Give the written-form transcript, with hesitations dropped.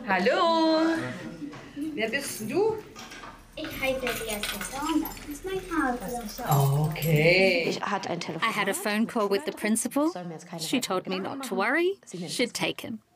Hallo, wer bist du? Ich heiße Beatrice und das ist mein Vater. Okay. I had a phone call with the principal. She told me not to worry. She'd take him.